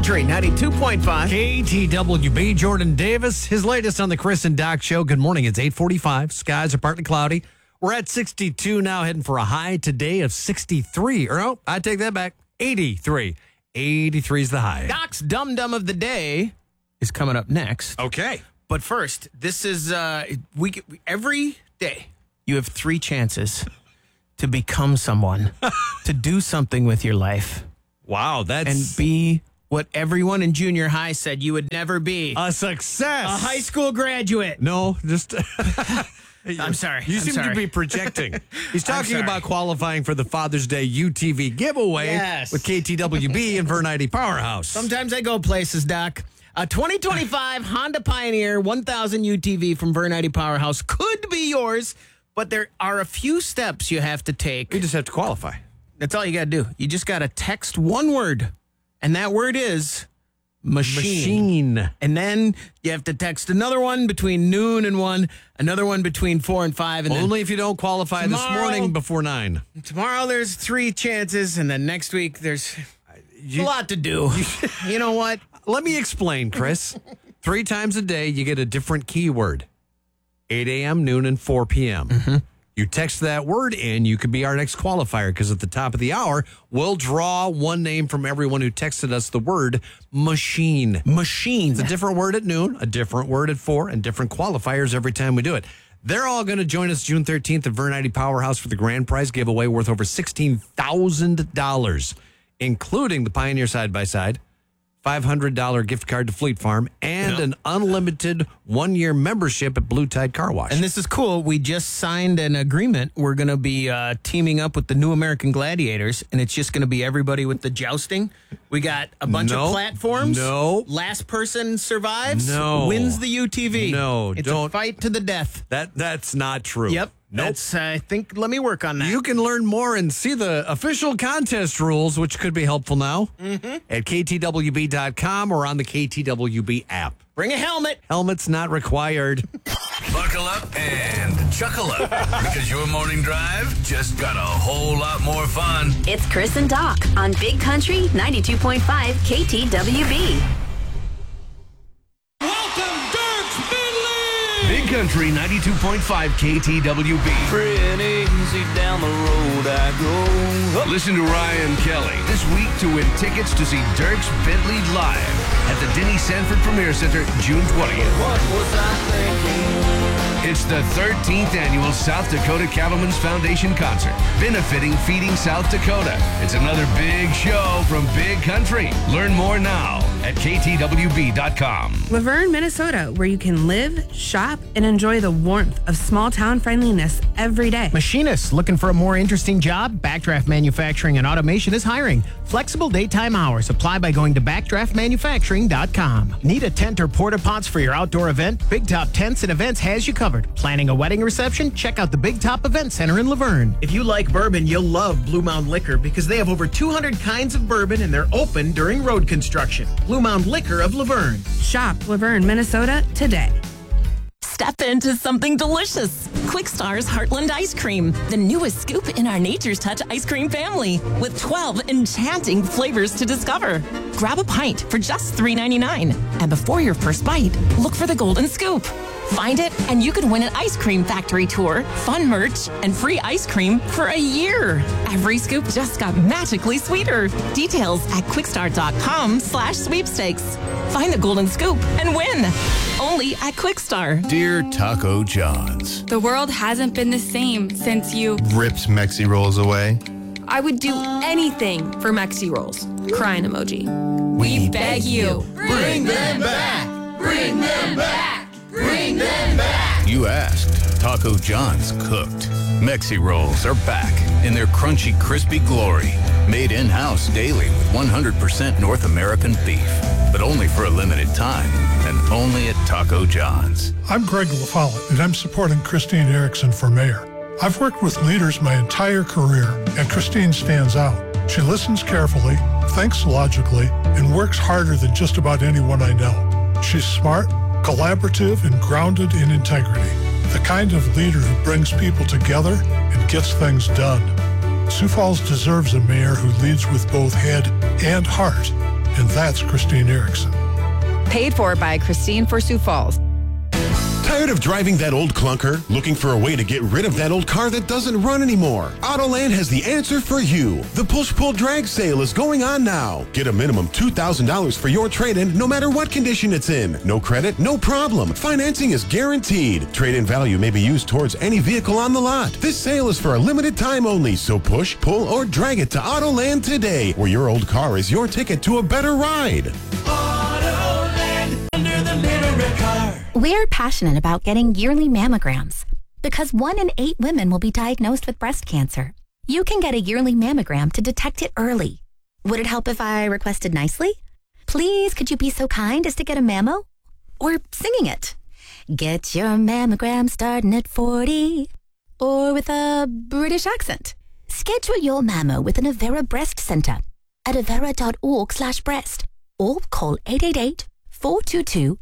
Country 92.5. KTWB, Jordan Davis, his latest on the Chris and Doc Show. Good morning. It's 8:45. Skies are partly cloudy. We're at 62 now, heading for a high today of 63. Or no, I take that back. 83. 83 is the high. Doc's Dum Dum of the Day is coming up next. Okay. But first, this is every day you have 3 chances to become someone, to do something with your life. Wow, that's... And be what everyone in junior high said you would never be. a success. A high school graduate. No, just... I'm sorry. You seem to be projecting. He's talking about qualifying for the Father's Day UTV giveaway with KTWB and Vernite Powerhouse. Sometimes I go places, Doc. A 2025 Honda Pioneer 1000 UTV from Vernite Powerhouse could be yours, but there are a few steps you have to take. You just have to qualify. That's all you got to do. You just got to text one word, and that word is machine. And then you have to text another one between noon and 1, another one between 4 and 5. And only if you don't qualify this morning before 9. Tomorrow there's 3 chances, and then next week there's a lot to do. You know what? Let me explain, Chris. 3 times a day, you get a different keyword. 8 a.m., noon, and 4 p.m. Mm-hmm. You text that word in, you could be our next qualifier, because at the top of the hour, we'll draw one name from everyone who texted us the word machine. Machine. It's a different word at noon, a different word at 4, and different qualifiers every time we do it. They're all going to join us June 13th at Vernite Powerhouse for the grand prize giveaway worth over $16,000, including the Pioneer side-by-side, $500 gift card to Fleet Farm, and an unlimited 1-year membership at Blue Tide Car Wash. And this is cool. We just signed an agreement. We're going to be teaming up with the New American Gladiators, and it's just going to be everybody with the jousting. We got a bunch of platforms. Last person survives. Wins the UTV. It's a fight to the death. That's not true. Yep. That's, I think, let me work on that. You can learn more and see the official contest rules, which could be helpful now, at KTWB.com or on the KTWB app. Bring a helmet. Helmet's not required. Buckle up and chuckle up, because your morning drive just got a whole lot more fun. It's Chris and Doc on Big Country 92.5 KTWB. Big Country 92.5 KTWB. Free and easy down the road I go. Listen to Ryan Kelly this week to win tickets to see Dierks Bentley live at the Denny Sanford Premier Center June 20th. What was I thinking? It's the 13th annual South Dakota Cattlemen's Foundation concert, benefiting Feeding South Dakota. It's another big show from Big Country. Learn more now at KTWB.com. Laverne, Minnesota, where you can live, shop, and enjoy the warmth of small-town friendliness every day. Machinists looking for a more interesting job? Backdraft Manufacturing and Automation is hiring. Flexible daytime hours. Apply by going to backdraftmanufacturing.com. Need a tent or porta pots for your outdoor event? Big Top Tents and Events has you covered. Planning a wedding reception? Check out the Big Top Event Center in Laverne. If you like bourbon, you'll love Blue Mound Liquor, because they have over 200 kinds of bourbon and they're open during road construction. Blue Mound Liquor of Laverne. Shop Laverne, Minnesota today. Step into something delicious. Quick Star's Heartland Ice Cream, the newest scoop in our Nature's Touch ice cream family, with 12 enchanting flavors to discover. Grab a pint for just $3.99. And before your first bite, look for the golden scoop. Find it, and you can win an ice cream factory tour, fun merch, and free ice cream for a year. Every scoop just got magically sweeter. Details at quickstar.com/sweepstakes. Find the golden scoop and win. Only at Quickstar. Dear Taco John's, the world hasn't been the same since you ripped Mexi Rolls away. I would do anything for Mexi Rolls. Crying emoji. We beg you. Bring them back. Bring them back. Bring them back. You asked. Taco John's cooked. Mexi Rolls are back in their crunchy, crispy glory. Made in-house daily with 100% North American beef. But only for a limited time. And only at Taco John's. I'm Greg LaFollette, and I'm supporting Christine Erickson for mayor. I've worked with leaders my entire career, and Christine stands out. She listens carefully, thinks logically, and works harder than just about anyone I know. She's smart, collaborative, and grounded in integrity. The kind of leader who brings people together and gets things done. Sioux Falls deserves a mayor who leads with both head and heart, and that's Christine Erickson. Paid for by Christine for Sioux Falls. Tired of driving that old clunker? Looking for a way to get rid of that old car that doesn't run anymore? Autoland has the answer for you. The push-pull drag sale is going on now. Get a minimum $2,000 for your trade-in no matter what condition it's in. No credit, no problem. Financing is guaranteed. Trade-in value may be used towards any vehicle on the lot. This sale is for a limited time only, so push, pull, or drag it to Autoland today, where your old car is your ticket to a better ride. We're passionate about getting yearly mammograms because 1 in 8 women will be diagnosed with breast cancer. You can get a yearly mammogram to detect it early. Would it help if I requested nicely? Please, could you be so kind as to get a mammo? Or singing it. Get your mammogram starting at 40. Or with a British accent. Schedule your mammo with an Avera Breast Center at avera.org/breast or call 888-422-1410.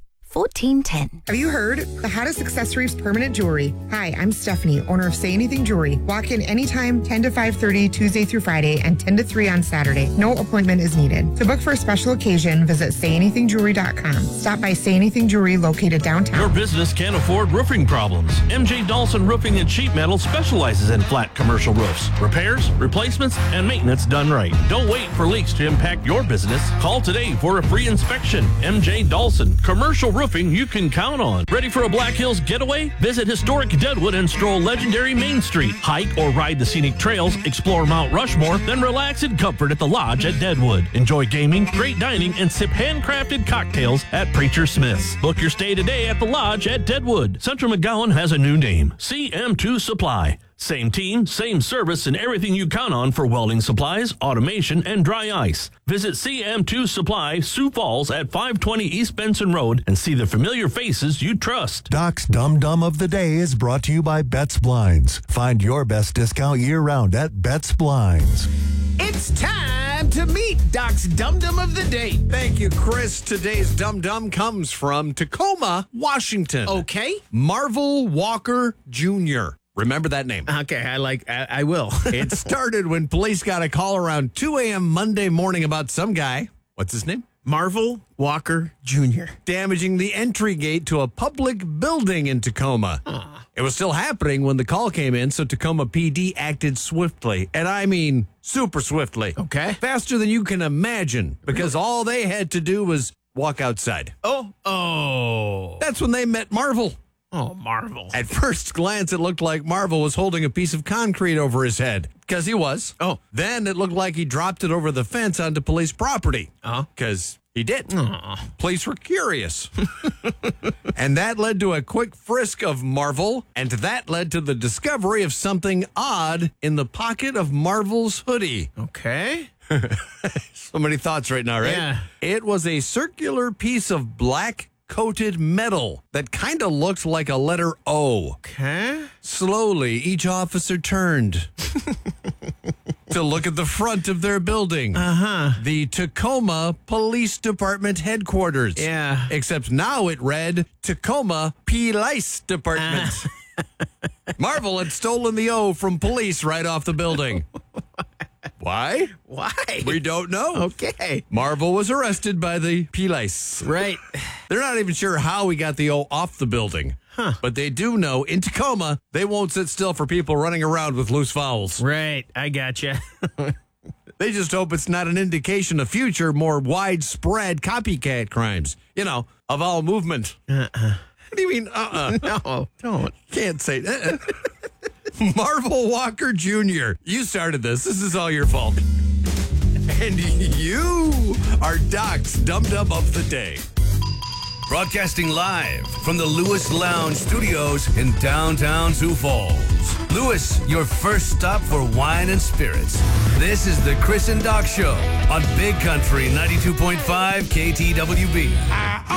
Have you heard? The hottest accessories permanent jewelry. Hi, I'm Stephanie, owner of Say Anything Jewelry. Walk in anytime, 10 to 5:30, Tuesday through Friday, and 10 to 3 on Saturday. No appointment is needed. To book for a special occasion, visit sayanythingjewelry.com. Stop by Say Anything Jewelry located downtown. Your business can't afford roofing problems. MJ Dawson Roofing and Sheet Metal specializes in flat commercial roofs. Repairs, replacements, and maintenance done right. Don't wait for leaks to impact your business. Call today for a free inspection. MJ Dawson, commercial roofing you can count on. Ready for a Black Hills getaway? Visit historic Deadwood and stroll legendary Main Street. Hike or ride the scenic trails, explore Mount Rushmore, then relax in comfort at the Lodge at Deadwood. Enjoy gaming, great dining, and sip handcrafted cocktails at Preacher Smith's. Book your stay today at the Lodge at Deadwood. Central McGowan has a new name, CM2 Supply. Same team, same service, and everything you count on for welding supplies, automation, and dry ice. Visit CM2 Supply, Sioux Falls at 520 East Benson Road and see the familiar faces you trust. Doc's Dum Dum of the Day is brought to you by Betts Blinds. Find your best discount year-round at Betts Blinds. It's time to meet Doc's Dum Dum of the Day. Thank you, Chris. Today's Dum Dum comes from Tacoma, Washington. Okay. Marvel Walker Jr. Remember that name. Okay, I will. It started when police got a call around 2 a.m. Monday morning about some guy. What's his name? Marvel Walker Jr. Damaging the entry gate to a public building in Tacoma. It was still happening when the call came in, so Tacoma PD acted swiftly. And I mean super swiftly. Okay. Faster than you can imagine, because all they had to do was walk outside. Oh. That's when they met Marvel. Oh, Marvel. At first glance, it looked like Marvel was holding a piece of concrete over his head, because he was. Oh. Then it looked like he dropped it over the fence onto police property, because he did. Police were curious. And that led to a quick frisk of Marvel, and that led to the discovery of something odd in the pocket of Marvel's hoodie. Okay. So many thoughts right now, right? Yeah. It was a circular piece of black coated metal that kind of looked like a letter O. Okay. Slowly, each officer turned to look at the front of their building. The Tacoma Police Department headquarters. Yeah. Except now it read Tacoma Police Department. Marvel had stolen the O from police right off the building. Why? We don't know. Okay. Marvel was arrested by the police. Right. They're not even sure how he got the O off the building. But they do know in Tacoma, they won't sit still for people running around with loose fouls. Right. I gotcha. They just hope it's not an indication of future, more widespread copycat crimes. You know, of all movement. What do you mean, No, don't. Can't say that. Marvel Walker Jr., you started this. This is all your fault. And you are Doc's Dum Dum of the Day. Broadcasting live from the Lewis Lounge Studios in downtown Sioux Falls. Lewis, your first stop for wine and spirits. This is the Chris and Doc Show on Big Country 92.5 KTWB.